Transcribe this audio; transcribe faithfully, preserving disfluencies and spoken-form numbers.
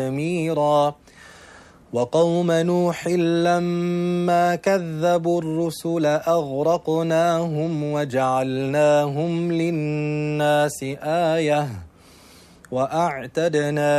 ميرا وقوم نوح لما كذبوا الرسل أغرقناهم وجعلناهم للناس آية وأعتدنا